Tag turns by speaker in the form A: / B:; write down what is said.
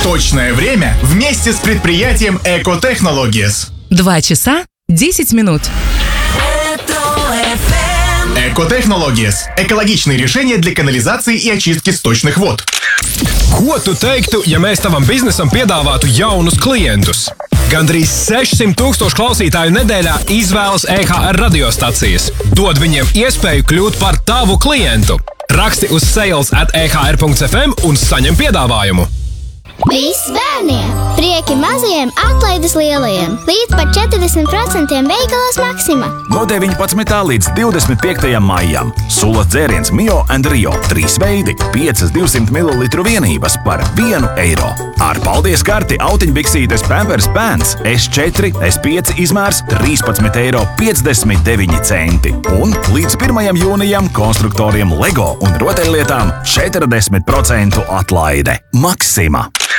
A: Точное время вместе с предприятием Экотехнологиes.
B: 2 часа 10 минут.
A: Экотехнологиes – экологичные решения для канализации и очистки сточных вод.
C: Ko tu teiktu, ja mēs tavam biznesam piedāvātu jaunus klientus? Gandrīz 600,000 klausītāju nedēļā izvēlas EHR radiostacijas. Dod viņiem iespēju kļūt par tavu klientu. Raksti uz sales@ehr.fm un saņem piedāvājumu.
D: Viss bērniem! Prieki mazajiem, atlaides lielajiem! Līdz pat 40% veikalos Maxima!
E: No 19. līdz 25. maijam. Sulas dzēriens Mio and Rio 3 veidi, 5 200 ml vienības par €1. Ar paldies karti autiņbiksītes Pampers Pants S4, S5 izmērs €13,59. Un līdz 1. jūnijam konstruktoriem Lego un rotaļlietām 40% atlaide. Maxima!